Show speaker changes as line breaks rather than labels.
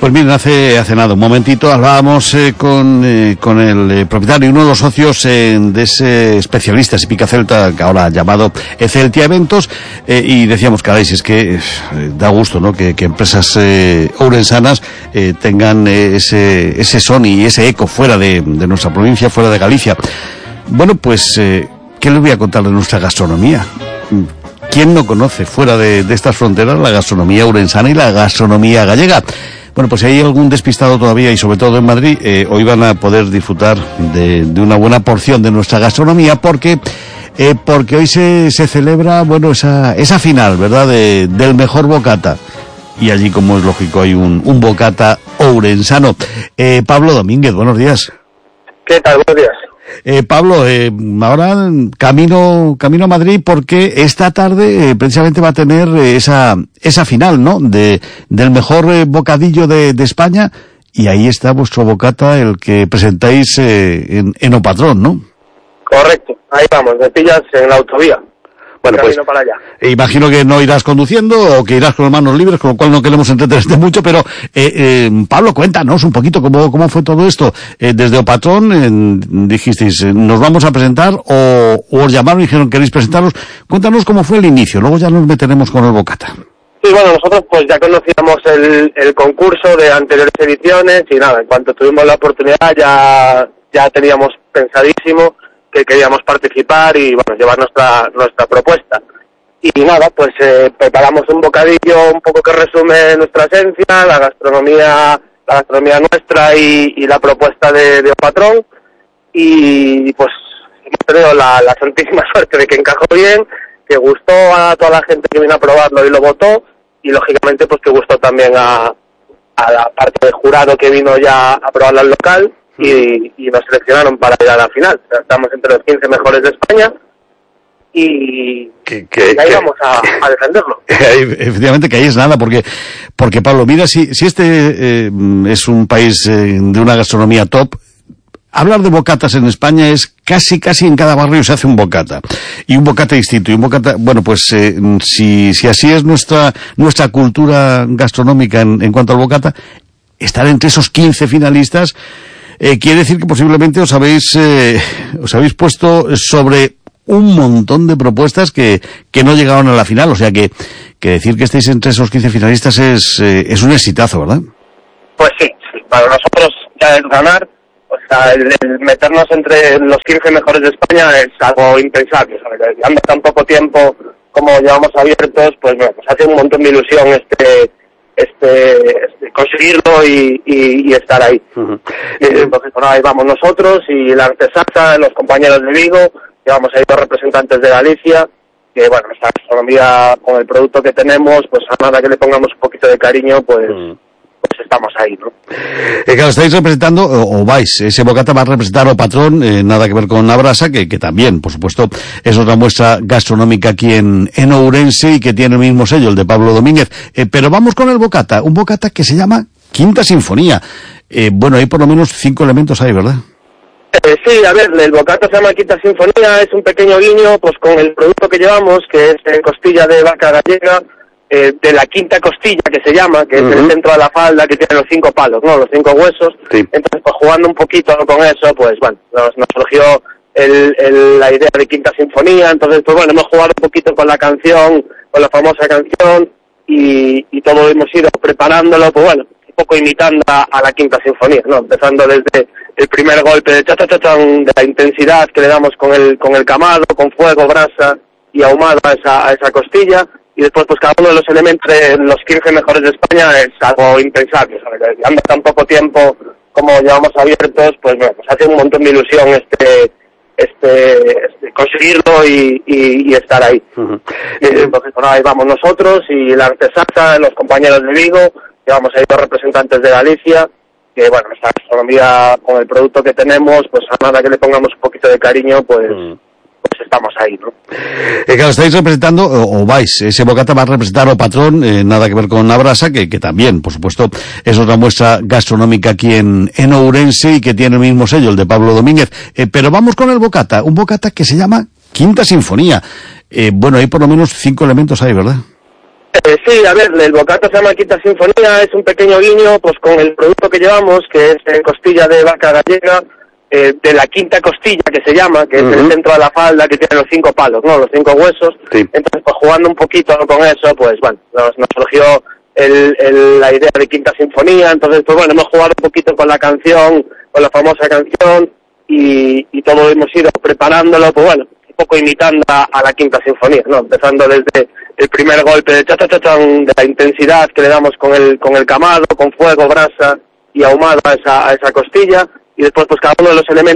Pues miren, hace nada, un momentito, hablábamos con el propietario y uno de los socios de ese especialista Pica Celta, que ahora llamado Celtia Eventos, y decíamos, caray, si es que da gusto, ¿no?, que empresas ourensanas tengan ese son y ese eco fuera de nuestra provincia, fuera de Galicia. Bueno, pues, ¿qué les voy a contar de nuestra gastronomía? ¿Quién no conoce fuera de estas fronteras la gastronomía ourensana y la gastronomía gallega? Bueno, pues si hay algún despistado todavía, y sobre todo en Madrid, hoy van a poder disfrutar de una buena porción de nuestra gastronomía, porque hoy se celebra, bueno, esa final, ¿verdad?, del mejor bocata. Y allí, como es lógico, hay un bocata ourensano. Pablo Domínguez, buenos días.
¿Qué tal? Buenos días.
Pablo, ahora camino a Madrid, porque esta tarde precisamente va a tener esa final, ¿no?, del mejor bocadillo de España, y ahí está vuestro bocata, el que presentáis en O Patrón, ¿no?
Correcto, ahí vamos, me pillas en la autovía. Bueno, pues para allá.
Imagino que no irás conduciendo o que irás con las manos libres, con lo cual no queremos entretenerte mucho, pero Pablo, cuéntanos un poquito cómo fue todo esto. Desde O Patrón dijisteis, nos vamos a presentar, o os llamaron y dijeron, queréis presentaros. Cuéntanos cómo fue el inicio, luego ya nos meteremos con el bocata.
Sí, bueno, nosotros pues ya conocíamos el concurso de anteriores ediciones, y nada, en cuanto tuvimos la oportunidad ya teníamos pensadísimo que queríamos participar y, bueno, llevar nuestra propuesta. Y nada, pues preparamos un bocadillo un poco que resume nuestra esencia, la gastronomía nuestra y la propuesta de O Patrón, y pues hemos tenido la santísima suerte de que encajó bien, que gustó a toda la gente que vino a probarlo y lo votó, y lógicamente pues que gustó también a la parte del jurado que vino ya a probarlo al local, y nos seleccionaron para ir a la final. O sea, estamos entre los 15 mejores de España, y ahí vamos a defenderlo.
Efectivamente, que ahí es nada, porque Pablo, mira, si este es un país de una gastronomía top, hablar de bocatas en España es casi en cada barrio se hace un bocata, y un bocata distinto, y un bocata, bueno, pues si así es nuestra cultura gastronómica en cuanto al bocata, estar entre esos 15 finalistas quiere decir que posiblemente os habéis puesto sobre un montón de propuestas que no llegaron a la final, o sea que decir que estéis entre esos 15 finalistas es un exitazo, ¿verdad? Pues
sí, para nosotros ya es ganar, o sea, el meternos entre los 15 mejores de España es algo impensable, ¿sabes? Llevando tan poco tiempo como llevamos abiertos, pues bueno, nos hace un montón de ilusión conseguirlo y estar ahí. Uh-huh. Entonces, bueno, ahí vamos nosotros y la Artesasa, los compañeros de Vigo, llevamos ahí 2 representantes de Galicia, que bueno, nuestra gastronomía con el producto que tenemos, pues a nada que le pongamos un poquito de cariño, pues estamos ahí, ¿no?
Claro, estáis representando, o vais, ese bocata va a representar O Patrón, nada que ver con Abrasa, que también, por supuesto, es otra muestra gastronómica aquí en Ourense, y que tiene el mismo sello, el de Pablo Domínguez. Pero vamos con el bocata, un bocata que se llama Quinta Sinfonía. Bueno, ahí por lo menos 5 elementos hay, ¿verdad?
Sí, a ver, el bocata se llama Quinta Sinfonía, es un pequeño guiño pues con el producto que llevamos, que es costilla de vaca gallega, de la quinta costilla, que se llama, que es el centro de la falda, que tiene los 5 palos, ¿no?, los 5 huesos. Sí. Entonces, pues jugando un poquito con eso, pues bueno, nos surgió la idea de Quinta Sinfonía. Entonces, pues bueno, hemos jugado un poquito con la canción, con la famosa canción, y todo hemos ido preparándolo, pues bueno, un poco imitando a la Quinta Sinfonía, ¿no? Empezando desde el primer golpe de cha-cha-cha-chan, de la intensidad que le damos con el camado, con fuego, brasa y ahumado a esa costilla. Y después, pues cada uno de los elementos de los 15 mejores de España es algo impensable, ¿sabes? Llevando tan poco tiempo como llevamos abiertos, pues bueno, nos hace un montón de ilusión conseguirlo y estar ahí. Uh-huh. Entonces, bueno, ahí vamos nosotros y la Artesasa, los compañeros de Vigo, llevamos ahí 2 representantes de Galicia, que bueno, nuestra gastronomía con el producto que tenemos, pues a nada que le pongamos un poquito de cariño, pues estamos ahí, ¿no?
Claro, estáis representando, o vais, ese bocata va a representar O Patrón, nada que ver con Abrasa, que también, por supuesto, es otra muestra gastronómica aquí en Ourense, y que tiene el mismo sello, el de Pablo Domínguez. Pero vamos con el bocata, un bocata que se llama Quinta Sinfonía. Bueno, ahí por lo menos 5 elementos hay, ¿verdad?
Sí, a ver, el bocato se llama Quinta Sinfonía, es un pequeño guiño pues con el producto que llevamos, que es costilla de vaca gallega, de la quinta costilla que se llama, que es el centro de la falda, que tiene los 5 palos, ¿no? Los 5 huesos. Sí. Entonces, pues jugando un poquito con eso, pues bueno, nos surgió la idea de Quinta Sinfonía. Entonces, pues bueno, hemos jugado un poquito con la canción, con la famosa canción, y todo hemos ido preparándolo, pues bueno, un poco imitando a la Quinta Sinfonía, ¿no? Empezando desde el primer golpe de cha-cha-cha-chan, de la intensidad que le damos con el camado, con fuego, brasa y ahumado a esa costilla, y después pues cada uno de los elementos